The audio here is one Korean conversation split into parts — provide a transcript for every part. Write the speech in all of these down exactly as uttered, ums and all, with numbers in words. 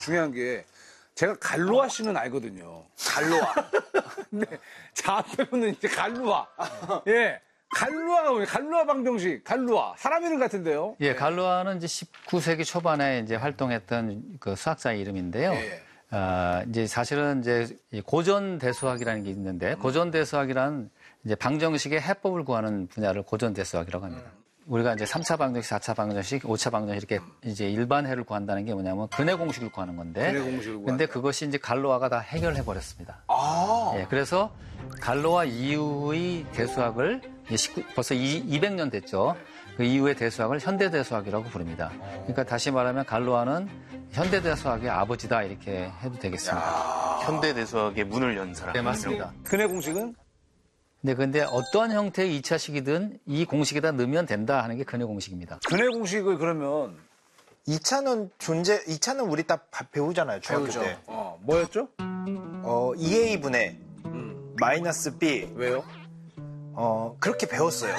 중요한 게 제가 갈로아 씨는 알거든요. 갈로아. 근데 자 앞에는 이제 갈루아. 예. 갈루아, 갈루아 방정식, 갈루아. 사람 이름 같은데요? 예, 갈루아는 이제 십구 세기 초반에 이제 활동했던 그 수학자의 이름인데요. 예. 어, 이제 사실은 이제 고전 대수학이라는 게 있는데, 고전 대수학이란 이제 방정식의 해법을 구하는 분야를 고전 대수학이라고 합니다. 음. 우리가 이제 삼 차 방정식, 사 차 방정식, 오 차 방정식 이렇게 이제 일반해를 구한다는 게 뭐냐면 근해 공식을 구하는 건데. 근해 공식을 구한다. 근데 그것이 이제 갈로아가 다 해결해 버렸습니다. 아. 예, 그래서 갈로아 이후의 대수학을 십구, 벌써 이백 년 됐죠. 그 이후의 대수학을 현대 대수학이라고 부릅니다. 그러니까 다시 말하면 갈로아는 현대 대수학의 아버지다 이렇게 해도 되겠습니다. 야, 현대 대수학의 문을 연 사람. 네, 맞습니다. 근해 공식은? 네, 근데 어떠한 형태의 이 차식이든 이 공식에다 넣으면 된다 하는 게 근해 공식입니다. 근해 공식을 그러면 이 차는 존재, 이 차는 우리 딱 배우잖아요, 중학교 배우죠. 때. 어, 뭐였죠? 어, 이 에이분의 음. 마이너스 B. 왜요? 어, 그렇게 배웠어요.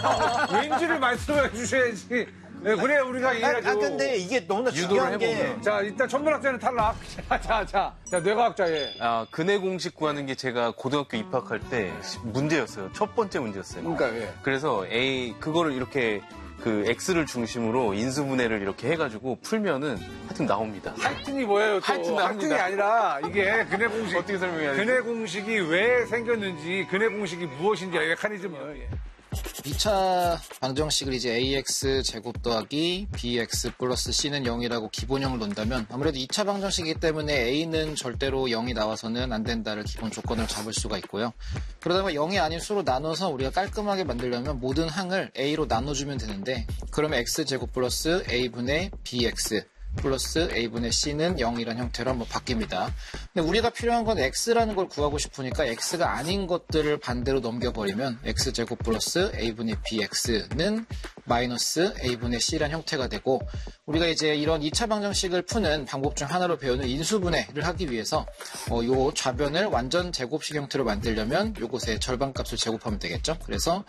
왠지를 말씀해 주셔야지. 네, 그래 우리가 이해하죠. 아, 근데 이게 너무나 중요한 게. 자, 일단 천문학자는 탈락. 자, 자, 자. 자, 뇌과학자의. 아, 근해 공식 구하는 게 제가 고등학교 입학할 때 문제였어요. 첫 번째 문제였어요. 그러니까, 예. 그래서 A, 그거를 이렇게 그 X를 중심으로 인수분해를 이렇게 해가지고 풀면은 하여튼 나옵니다. 하여튼이 뭐예요? 또. 하여튼 나옵니다. 하여튼이 아니라 이게 근해 공식. 어떻게 설명해야 되지? 근해 공식이 왜 생겼는지, 근해 공식이 무엇인지 메커니즘을. 예. 이 차 방정식을 이제 에이엑스 제곱 더하기 비엑스 플러스 C는 영이라고 기본형을 놓는다면 아무래도 이 차 방정식이기 때문에 A는 절대로 영이 나와서는 안 된다를 기본 조건을 잡을 수가 있고요. 그러다가 영이 아닌 수로 나눠서 우리가 깔끔하게 만들려면 모든 항을 A로 나눠주면 되는데 그러면 X 제곱 플러스 A분의 비엑스 플러스 A분의 C는 영이라는 형태로 한번 바뀝니다. 근데 우리가 필요한 건 X라는 걸 구하고 싶으니까 X가 아닌 것들을 반대로 넘겨버리면 X제곱 플러스 A분의 Bx는 마이너스 A분의 C라는 형태가 되고 우리가 이제 이런 이 차 방정식을 푸는 방법 중 하나로 배우는 인수분해를 하기 위해서 어, 요 좌변을 완전 제곱식 형태로 만들려면 요것의 절반값을 제곱하면 되겠죠. 그래서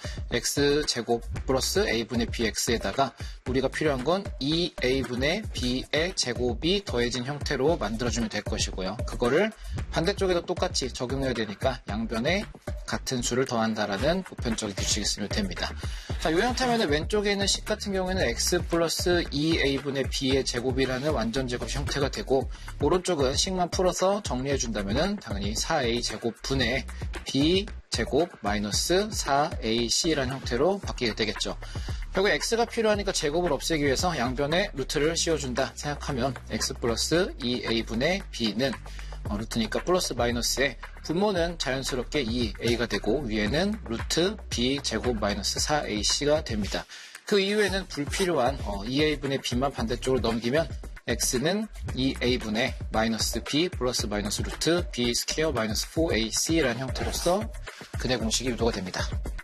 X제곱 플러스 A분의 Bx에다가 우리가 필요한 건 이 A분의 B의 제곱이 더해진 형태로 만들어주면 될 것이고요. 그거를 반대쪽에도 똑같이 적용해야 되니까 양변에 같은 수를 더한다라는 보편적인 규칙이 있으면 됩니다. 자, 이 형태면 왼쪽에 있는 식 같은 경우에는 X 플러스 이 A분의 B의 제곱이라는 완전 제곱 형태가 되고 오른쪽은 식만 풀어서 정리해준다면 당연히 사 에이 제곱 분의 B 제곱 마이너스 사 에이 씨라는 형태로 바뀌게 되겠죠. 결국 X가 필요하니까 제곱을 없애기 위해서 양변에 루트를 씌워준다 생각하면 X 플러스 이 에이분의 B는 어, 루트니까 플러스 마이너스에 분모는 자연스럽게 이 에이가 되고 위에는 루트 B 제곱 마이너스 사 에이 씨가 됩니다. 그 이후에는 불필요한 어, 이 에이분의 B만 반대쪽으로 넘기면 X는 이 에이분의 마이너스 B 플러스 마이너스 루트 B 스퀘어 마이너스 사 에이 씨라는 형태로서 근해 공식이 유도가 됩니다.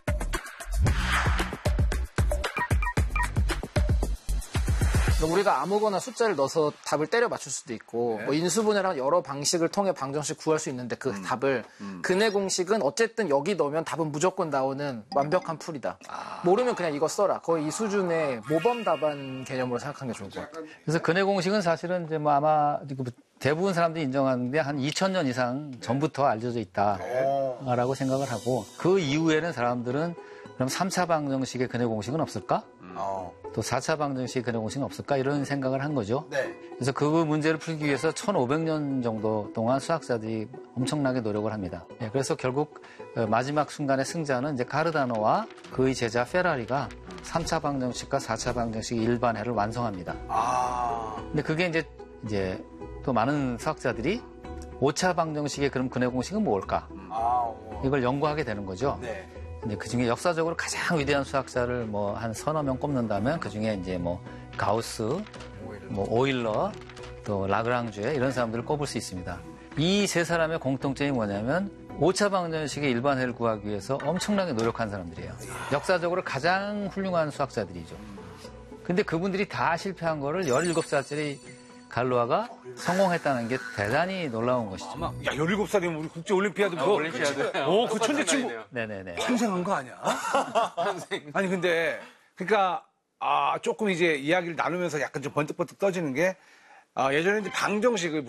우리가 아무거나 숫자를 넣어서 답을 때려 맞출 수도 있고 네. 뭐 인수분해랑 여러 방식을 통해 방정식 구할 수 있는데 그 음. 답을 음. 근해 공식은 어쨌든 여기 넣으면 답은 무조건 나오는 완벽한 풀이다. 아. 모르면 그냥 이거 써라. 거의 이 수준의 모범 답안 개념으로 생각하는 게 좋을 것 같아요. 그래서 근해 공식은 사실은 이제 뭐 아마 대부분 사람들이 인정하는데 한 이천 년 이상 전부터 알려져 있다라고 생각을 하고 그 이후에는 사람들은 그럼 삼 차 방정식의 근해 공식은 없을까? 음. 또 사 차 방정식의 근해 공식은 없을까? 이런 생각을 한 거죠. 네. 그래서 그 문제를 풀기 위해서 천오백 년 정도 동안 수학자들이 엄청나게 노력을 합니다. 네, 그래서 결국 마지막 순간의 승자는 이제 카르다노와 그의 제자 페라리가 삼 차 방정식과 사 차 방정식의 일반해를 완성합니다. 아. 근데 그게 이제 이제 또 많은 수학자들이 오 차 방정식의 그럼 근해 공식은 뭘까? 아, 이걸 연구하게 되는 거죠. 네. 근데 그 중에 역사적으로 가장 위대한 수학자를 뭐 한 서너 명 꼽는다면 그 중에 이제 뭐 가우스, 뭐 오일러, 또 라그랑주에 이런 사람들을 꼽을 수 있습니다. 이 세 사람의 공통점이 뭐냐면 오 차 방정식의 일반해를 구하기 위해서 엄청나게 노력한 사람들이에요. 역사적으로 가장 훌륭한 수학자들이죠. 근데 그분들이 다 실패한 거를 열일곱 살짜리 갈로아가 성공했다는 게 대단히 놀라운 것이죠. 아마, 야, 열일곱 살이면 우리 국제올림피아드 그거. 아, 올림피아드. 오, 그 천재 친구. 네네네. 탄생한 거 아니야? 아니, 근데, 그러니까, 아, 조금 이제 이야기를 나누면서 약간 좀 번뜩번뜩 떠지는 게, 아, 예전에 이제 방정식을